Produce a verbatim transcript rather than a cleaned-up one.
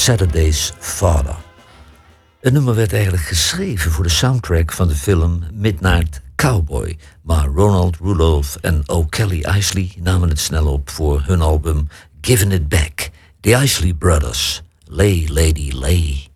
Saturday's Father. Het nummer werd eigenlijk geschreven voor de soundtrack van de film Midnight Cowboy, maar Ronald Rudolph en O'Kelly Isley namen het snel op voor hun album Giving It Back. The Isley Brothers, Lay Lady Lay.